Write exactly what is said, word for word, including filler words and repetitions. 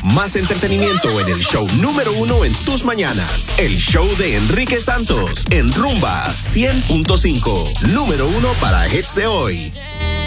Más entretenimiento en el show número uno en tus mañanas. El show de Enrique Santos en Rumba cien punto cinco. Número uno para hits de hoy.